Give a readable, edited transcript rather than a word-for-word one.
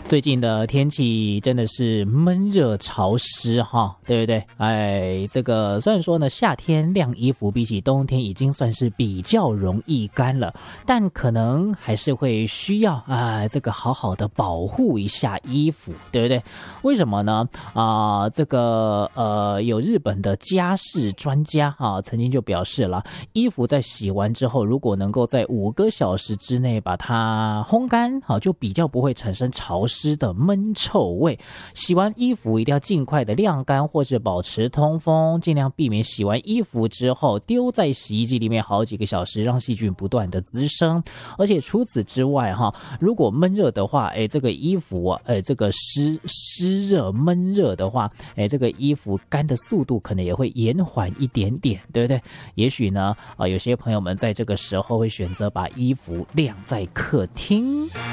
最近的天气真的是闷热潮湿哈，对不对？哎，这个虽然说呢，夏天晾衣服比起冬天已经算是比较容易干了，但可能还是会需要这个好好的保护一下衣服，对不对？为什么呢？这个有日本的家事专家曾经就表示了，衣服在洗完之后，如果能够在5个小时之内把它烘干，就比较不会产生潮湿的闷臭味。洗完衣服一定要尽快的晾干或是保持通风，尽量避免洗完衣服之后丢在洗衣机里面好几个小时，让细菌不断的滋生。而且除此之外如果闷热的话，这个衣服这个湿热闷热的话，这个衣服干的速度可能也会延缓一点点，对不对？也许呢有些朋友们在这个时候会选择把衣服晾在客厅。